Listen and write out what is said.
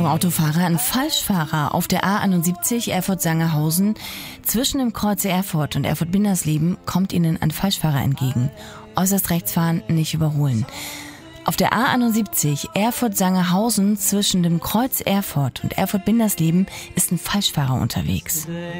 Autofahrer, ein Falschfahrer auf der A71 Erfurt-Sangerhausen. Zwischen dem Kreuz Erfurt und Erfurt-Bindersleben kommt ihnen ein Falschfahrer entgegen. Äußerst rechts fahren, nicht überholen. Auf der A71 Erfurt-Sangerhausen zwischen dem Kreuz Erfurt und Erfurt-Bindersleben ist ein Falschfahrer unterwegs.